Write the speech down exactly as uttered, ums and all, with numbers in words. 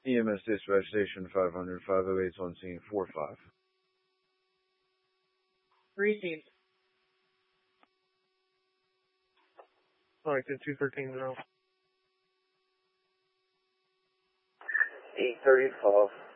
E M S dispatch station five hundred, five oh eight's on scene, four five. Received. Alright, good, two thirteen zero. eight thirty-five.